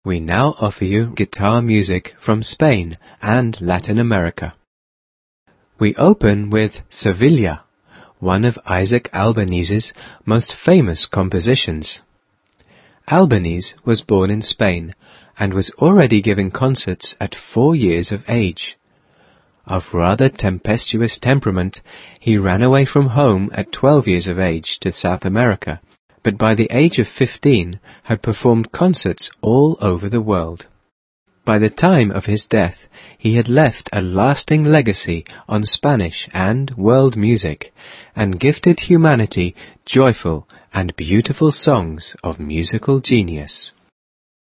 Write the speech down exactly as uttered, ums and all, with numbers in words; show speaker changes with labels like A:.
A: We now offer you guitar music from Spain and Latin America. We open with Sevilla, one of Isaac Albanese's most famous compositions. Albanese was born in Spain and was already giving concerts at four years of age. Of rather tempestuous temperament, he ran away from home at twelve years of age to South America, but by the age of fifteen had performed concerts all over the world. By the time of his death, he had left a lasting legacy on Spanish and world music, and gifted humanity joyful and beautiful songs of musical genius.